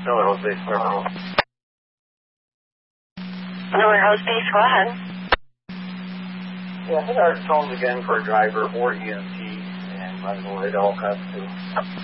Miller House Base, Scarborough. Miller House Base, go ahead. Yeah, hit our tones again for a driver or EMT, and might as well hit all cuts too.